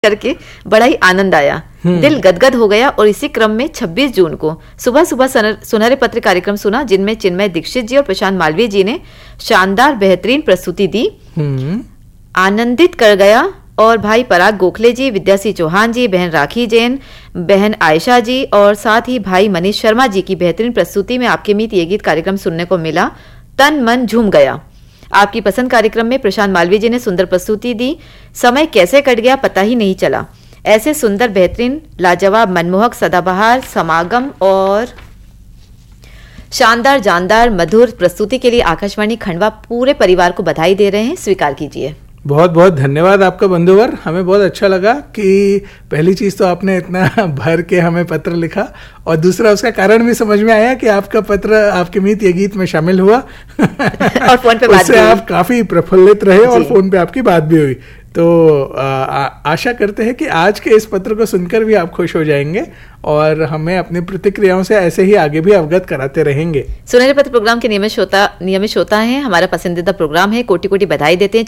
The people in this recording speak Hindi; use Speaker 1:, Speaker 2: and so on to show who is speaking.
Speaker 1: करके बड़ा ही आनंद आया, दिल गदगद हो गया। और इसी क्रम में 26 जून को सुबह सुबह सुनहरे पत्र कार्यक्रम सुना, जिनमें चिन्मय दीक्षित जी और प्रशांत मालवीय जी ने शानदार बेहतरीन प्रस्तुति दी, आनंदित कर गया। और भाई पराग गोखले जी, विद्यासिंह चौहान जी, बहन राखी जैन, बहन आयशा जी और साथ ही भाई मनीष शर्मा जी की बेहतरीन प्रस्तुति में आपके मीत ये गीत कार्यक्रम सुनने को मिला, तन मन झूम गया। आपकी पसंद कार्यक्रम में प्रशांत मालवीय जी ने सुंदर प्रस्तुति दी, समय कैसे कट गया पता ही नहीं चला। ऐसे सुंदर बेहतरीन लाजवाब मनमोहक सदाबहार समागम और शानदार जानदार मधुर प्रस्तुति के लिए आकाशवाणी खंडवा पूरे परिवार को बधाई दे रहे हैं, स्वीकार कीजिए।
Speaker 2: बहुत बहुत धन्यवाद आपका बंधुवर। हमें बहुत अच्छा लगा कि पहली चीज़ तो आपने इतना भर के हमें पत्र लिखा, और दूसरा उसका कारण भी समझ में आया कि आपका पत्र आपके मीत ये गीत में शामिल हुआ
Speaker 1: और फोन पे बात
Speaker 2: उससे आप काफ़ी प्रफुल्लित रहे और फोन पे आपकी बात भी हुई। तो आशा करते हैं कि आज के इस पत्र को सुनकर भी आप खुश हो जाएंगे और हमें अपनी प्रतिक्रियाओं से ऐसे ही आगे भी अवगत कराते रहेंगे।
Speaker 1: सुनहरे पत्र प्रोग्राम के नियमित श्रोता हैं, हमारा पसंदीदा प्रोग्राम है। कोटि कोटि बधाई देते हैं